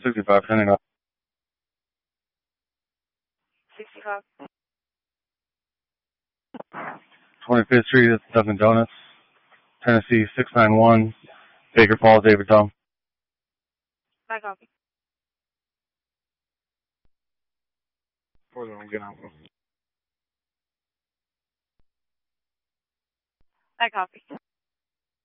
65, sending up. 65. 25th Street, that's Dunkin' Donuts. Tennessee 691, Baker Falls, David Tom. I copy. I copy.